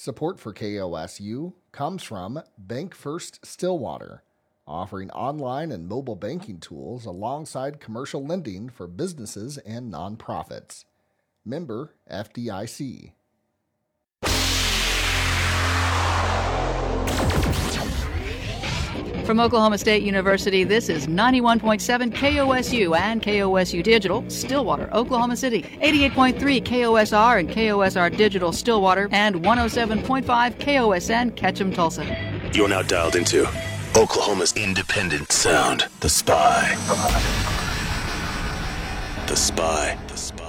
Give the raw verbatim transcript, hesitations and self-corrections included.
Support for K O S U comes from Bank First Stillwater, offering online and mobile banking tools alongside commercial lending for businesses and nonprofits. Member F D I C. From Oklahoma State University, this is ninety-one point seven K O S U and K O S U Digital, Stillwater, Oklahoma City. eighty-eight point three K O S R and K O S R Digital, Stillwater, and one oh seven point five K O S N, Ketchum, Tulsa. You're now dialed into Oklahoma's independent sound, The Spy. The Spy. The Spy.